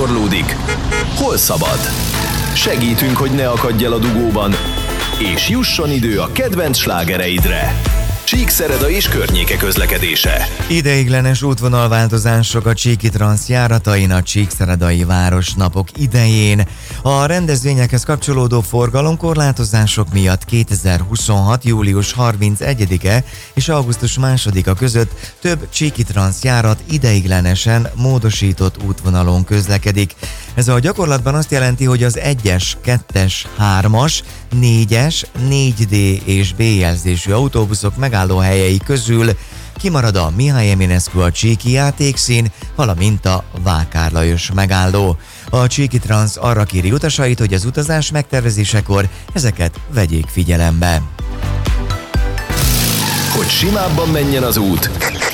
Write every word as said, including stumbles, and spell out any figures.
torlódik, hol szabad. Segítünk, hogy ne akadj el a dugóban, és jusson idő a kedvenc slágereidre. Csíkszereda és környéke közlekedése. Ideiglenes útvonalváltozások a Csíki Transz járatain a Csíkszeredai Városnapok idején. A rendezvényekhez kapcsolódó forgalomkorlátozások miatt kétezer-huszonhat. július harmincegyedike és augusztus másodika között több Csíki Transz járat ideiglenesen módosított útvonalon közlekedik. Ez a gyakorlatban azt jelenti, hogy az egyes, kettes, hármas, négyes, négy D és B jelzésű autóbuszok megállóhelyei közül kimarad a Mihály Eminescu a Csíki játékszín, valamint a Vásár Lajos megálló. A Csíki Transz arra kéri utasait, hogy az utazás megtervezésekor ezeket vegyék figyelembe. Hogy simábban menjen az út,